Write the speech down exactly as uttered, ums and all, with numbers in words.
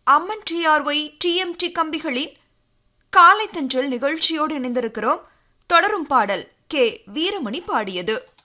அம்மன் TRY TMT கம்பிகளின் காலை தென்றல் நிகழ்ச்சியோடு இணைந்திருக்கிறோம். தொடரும் பாடல் கே வீரமணி பாடியது.